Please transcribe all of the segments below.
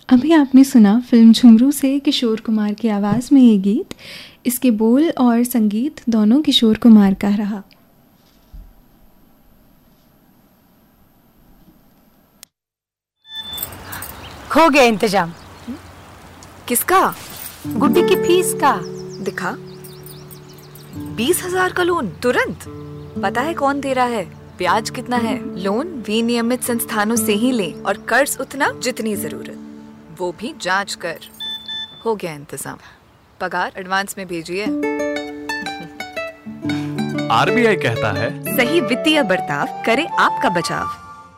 अभी आपने सुना फिल्म झुमरू से किशोर कुमार की आवाज़ में ये गीत। इसके बोल और संगीत दोनों किशोर कुमार का रहा। हो गया इंतजाम। किसका? गुड्डी की फीस का। दिखा। 20,000 का लोन तुरंत। पता है कौन दे रहा है, ब्याज कितना है? लोन विनियमित संस्थानों से ही ले और कर्ज उतना जितनी जरूरत, वो भी जांच कर। हो गया इंतजाम। पगार एडवांस में भेजिए। आरबीआई कहता है, सही वित्तीय बर्ताव करे आपका बचाव।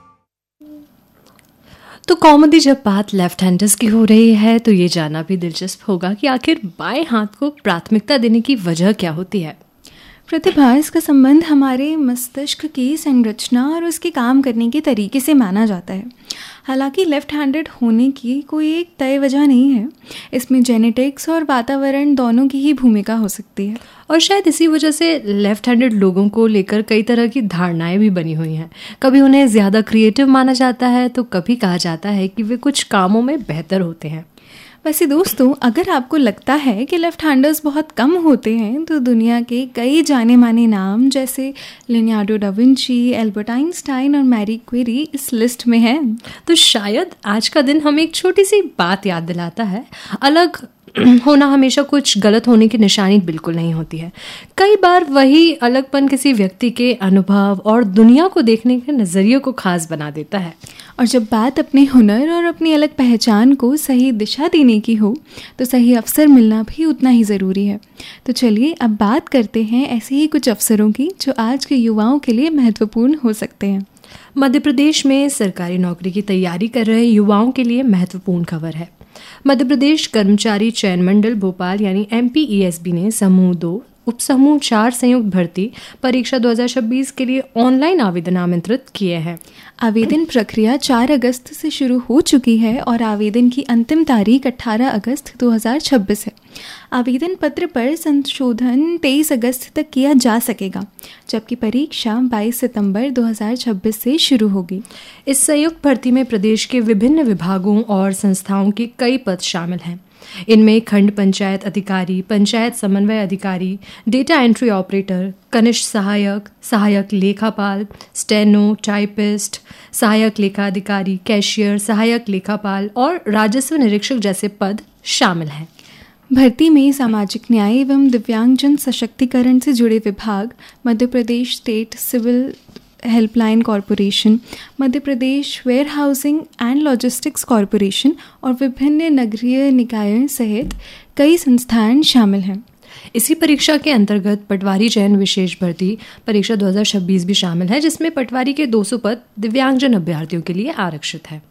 तो कॉमेडी जब बात लेफ्ट हैंडर्स की हो रही है तो ये जानना भी दिलचस्प होगा कि आखिर बाएं हाथ को प्राथमिकता देने की वजह क्या होती है। प्रतिभा इसका संबंध हमारे मस्तिष्क की संरचना और उसके काम करने के तरीके से माना जाता है। हालांकि लेफ्ट हैंडेड होने की कोई एक तय वजह नहीं है। इसमें जेनेटिक्स और वातावरण दोनों की ही भूमिका हो सकती है। और शायद इसी वजह से लेफ्ट हैंडेड लोगों को लेकर कई तरह की धारणाएं भी बनी हुई हैं। कभी उन्हें ज़्यादा क्रिएटिव माना जाता है तो कभी कहा जाता है कि वे कुछ कामों में बेहतर होते हैं। वैसे दोस्तों, अगर आपको लगता है कि लेफ्ट हैंडर्स बहुत कम होते हैं तो दुनिया के कई जाने माने नाम जैसे Leonardo da Vinci, Albert Einstein और मैरी क्वेरी इस लिस्ट में हैं। तो शायद आज का दिन हमें एक छोटी सी बात याद दिलाता है, अलग होना हमेशा कुछ गलत होने की निशानी बिल्कुल नहीं होती है। कई बार वही अलगपन किसी व्यक्ति के अनुभव और दुनिया को देखने के नज़रिए को खास बना देता है। और जब बात अपने हुनर और अपनी अलग पहचान को सही दिशा देने की हो तो सही अवसर मिलना भी उतना ही ज़रूरी है। तो चलिए अब बात करते हैं ऐसे ही कुछ अवसरों की जो आज के युवाओं के लिए महत्वपूर्ण हो सकते हैं। मध्य प्रदेश में सरकारी नौकरी की तैयारी कर रहे युवाओं के लिए महत्वपूर्ण खबर है। मध्य प्रदेश कर्मचारी चयन मंडल भोपाल यानी MPESB ने समूह 2 उपसमूह 4 संयुक्त भर्ती परीक्षा 2026 के लिए ऑनलाइन आवेदन आमंत्रित किए हैं। आवेदन प्रक्रिया 4 अगस्त से शुरू हो चुकी है और आवेदन की अंतिम तारीख 18 अगस्त 2026 है। आवेदन पत्र पर संशोधन 23 अगस्त तक किया जा सकेगा, जबकि परीक्षा 22 सितंबर 2026 से शुरू होगी। इस संयुक्त भर्ती में प्रदेश के विभिन्न विभागों और संस्थाओं के कई पद शामिल हैं। इनमें खंड पंचायत अधिकारी, पंचायत समन्वय अधिकारी, डेटा एंट्री ऑपरेटर, कनिष्ठ सहायक, सहायक लेखापाल, स्टेनो, टाइपिस्ट, सहायक लेखा अधिकारी, कैशियर, सहायक लेखापाल और राजस्व निरीक्षक जैसे पद शामिल हैं। भर्ती में सामाजिक न्याय एवं दिव्यांगजन सशक्तिकरण से जुड़े विभाग, Madhya Pradesh state civil helpline corporation, Madhya Pradesh where housing and logistics corporation और विभिन्न नगरीय निकायों सहित कई संस्थान शामिल हैं। इसी परीक्षा के अंतर्गत पटवारी चयन विशेष भर्ती परीक्षा 2026 भी शामिल है, जिसमें पटवारी के 200 पद दिव्यांगजन अभ्यर्थियों के लिए आरक्षित है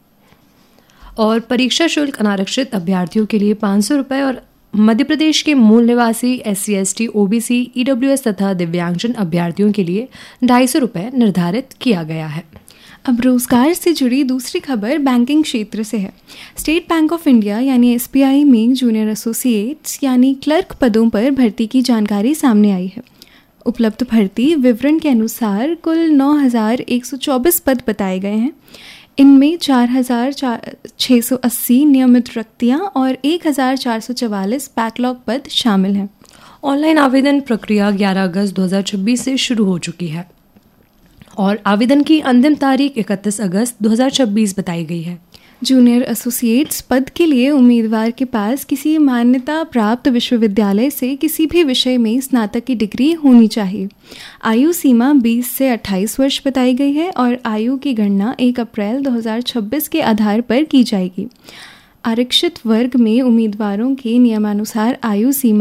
और परीक्षा शुल्क अनारक्षित अभ्यर्थियों के लिए 500 रुपये और मध्य प्रदेश के मूल निवासी SC, ST, OBC, EWS तथा दिव्यांगजन अभ्यर्थियों के लिए 250 रुपये निर्धारित किया गया है। अब रोजगार से जुड़ी दूसरी खबर बैंकिंग क्षेत्र से है। स्टेट बैंक ऑफ इंडिया यानी SBI में जूनियर एसोसिएट्स यानी क्लर्क पदों पर भर्ती की जानकारी सामने आई है। उपलब्ध भर्ती विवरण के अनुसार कुल 9,124 पद बताए गए हैं। इनमें 4,680 नियमित रिक्तियाँ और 1,444 बैकलॉग पद शामिल हैं। ऑनलाइन आवेदन प्रक्रिया 11 अगस्त 2026 से शुरू हो चुकी है और आवेदन की अंतिम तारीख 31 अगस्त 2026 बताई गई है। जूनियर एसोसिएट्स पद के लिए उम्मीदवार के पास किसी मान्यता प्राप्त विश्वविद्यालय से किसी भी विषय में स्नातक की डिग्री होनी चाहिए। आयु सीमा 20 से 28 वर्ष बताई गई है और आयु की गणना 1 अप्रैल 2026 के आधार पर की जाएगी। आरक्षित वर्ग में उम्मीदवारों के नियमानुसार आयु सीमा